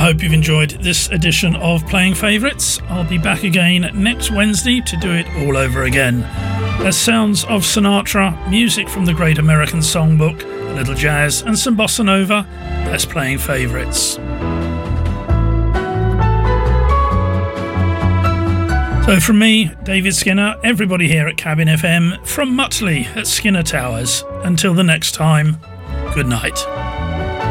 hope you've enjoyed this edition of Playing Favourites. I'll be back again next Wednesday to do it all over again. There's sounds of Sinatra, music from the Great American Songbook, a little jazz and some bossa nova. That's Playing Favourites. So from me, David Skinner, everybody here at Cabin FM, from Mutley at Skinner Towers. Until the next time, good night.